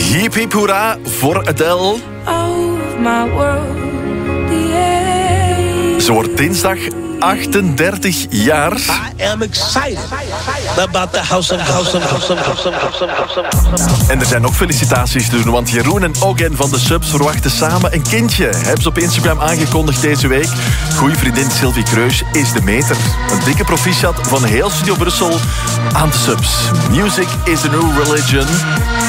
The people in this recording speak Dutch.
Hiep hiep hoera voor Adele. Ze wordt dinsdag 38 jaar. I am excited about the house of. En er zijn ook felicitaties te doen, want Jeroen en Ogen van de Subs verwachten samen een kindje. Hebben ze op Instagram aangekondigd deze week. Goeie vriendin Sylvie Kreus is de meter. Een dikke proficiat van heel Studio Brussel aan de Subs. Music is a new religion.